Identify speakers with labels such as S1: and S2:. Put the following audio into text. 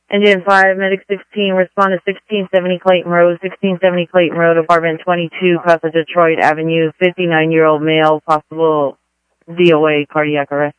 S1: Engine 5, Medic 16, respond to 1670 Clayton Road, 1670 Clayton Road, apartment 22, across the Detroit Avenue, 59-year-old male, possible DOA, cardiac arrest.